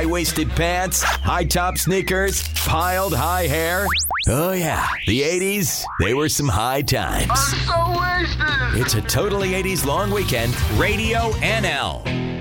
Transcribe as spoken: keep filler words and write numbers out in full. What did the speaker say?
high-waisted pants, high-top sneakers, piled high hair. Oh, yeah. The eighties, they were some high times. I'm so wasted. It's a totally eighties long weekend. Radio N L.